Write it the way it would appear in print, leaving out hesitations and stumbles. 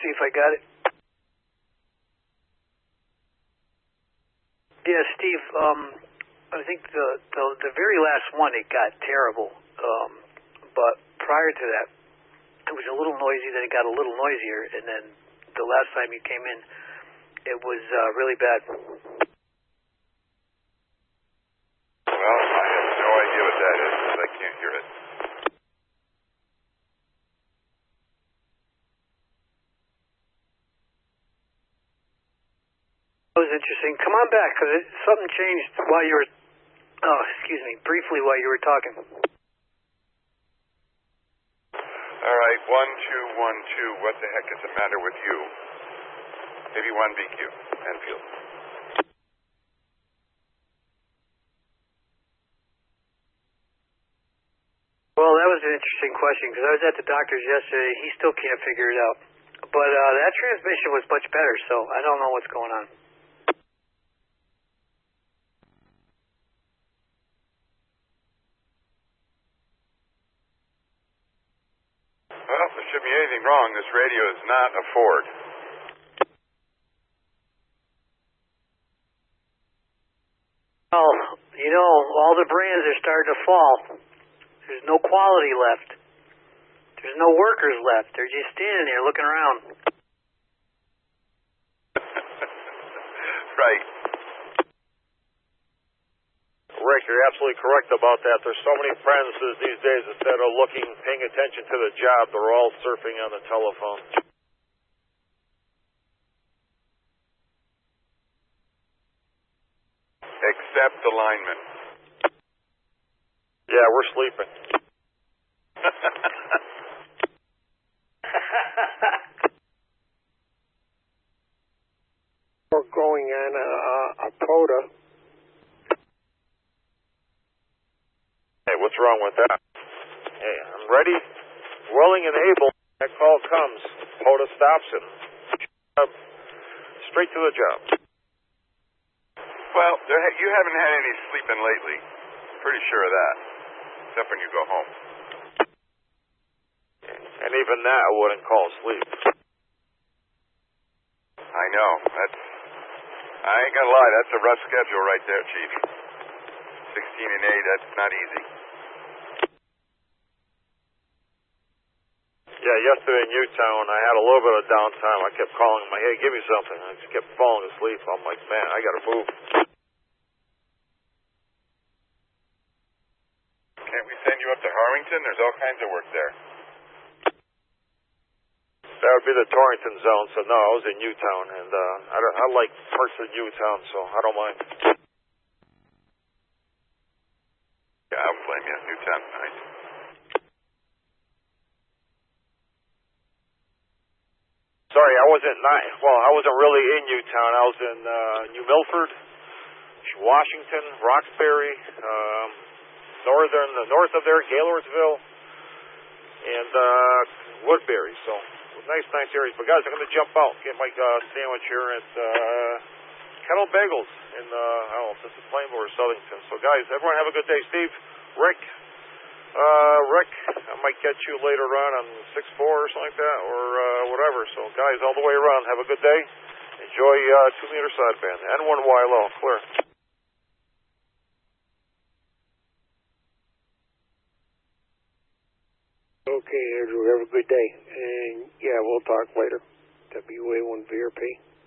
see if I got it. Yeah, Steve, I think the very last one, it got terrible. But prior to that, it was a little noisy, then it got a little noisier, and then the last time you came in, it was really bad. Well, I have no idea what that is, because I can't hear it. That was interesting. Come on back, because something changed while you were, briefly while you were talking. All right, 1212, what the heck is the matter with you? Maybe 1BQ, Enfield. Well, that was an interesting question, because I was at the doctor's yesterday. He still can't figure it out. But that transmission was much better, so I don't know what's going on. Well, there shouldn't be anything wrong. This radio is not a Ford. Well, you know, all the brands are starting to fall. There's no quality left. There's no workers left. They're just standing there looking around. Right. Rick, you're absolutely correct about that. There's so many apprentices these days, instead of paying attention to the job, they're all surfing on the telephone. Except the lineman. Yeah, we're sleeping. We're going on a quota. Hey, what's wrong with that? Hey, I'm ready, willing, and able. That call comes. POTA stops it. Straight to the job. Well, you haven't had any sleeping lately. Pretty sure of that. Except when you go home. And even that I wouldn't call sleep. I know. I ain't gonna lie, that's a rough schedule right there, Chief. 16 and 8, that's not easy. Yeah, yesterday in Newtown, I had a little bit of downtime. I kept calling him, hey, give me something. I just kept falling asleep. I'm like, man, I gotta move. Can't we send you up to Harrington? There's all kinds of work there. That would be the Torrington zone, so no, I was in Newtown, and I like parts of Newtown, so I don't mind. Yeah, I don't blame you. Newtown's nice. Sorry, I wasn't really in Newtown. I was in New Milford, Washington, Roxbury, north of there, Gaylorsville, and Woodbury, so nice areas. But guys, I'm going to jump out, get my sandwich here at Kettle Bagels in, I don't know if this is Plainville or Southington. So guys, everyone have a good day. Steve, Rick, I might catch you later on 6-4 or something like that, or whatever. So guys, all the way around, have a good day. Enjoy 2-meter sideband. N1YLO, clear. Okay, Andrew, have a good day. And yeah, we'll talk later. WA1VRP.